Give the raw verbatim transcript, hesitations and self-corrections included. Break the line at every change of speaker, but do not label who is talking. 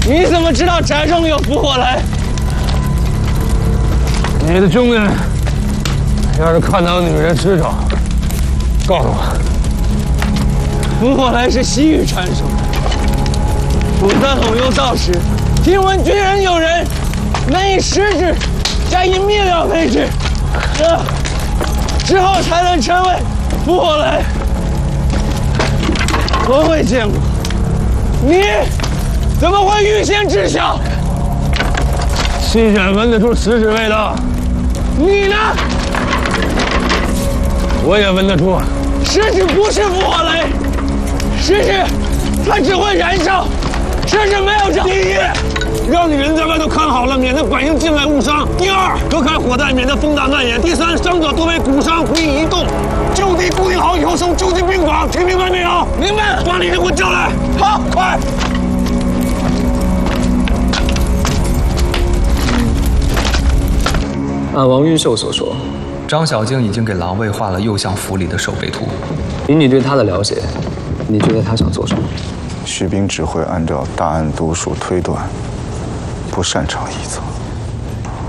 你怎么知道宅中有伏火雷？
你的兄弟要是看到女人尸首，告诉我。
伏火雷是西域传说。古三吼幽道时，听闻军人有人能以食之，加以灭了为之，这之后才能成为伏火雷。我未见过，你怎么会预先知晓？
西选闻得出食指味道，
你呢？
我也闻得出。
食指不是伏火雷，食指它只会燃烧，甚至没有着。
第一，让女人在外头看好了，免得反应进来误伤；第二，隔开火带，免得风大蔓延；第三，伤者多为骨伤，不宜移动。就地固定好以后，送就近病房，听明白没有？
明白。
把李人给我叫来。
好，快！
按王云秀所说，
张小静已经给狼卫画了右相府里的守备图。
以你对他的了解，你觉得他想做什么？
徐斌只会按照大案读数推断，不擅长臆测。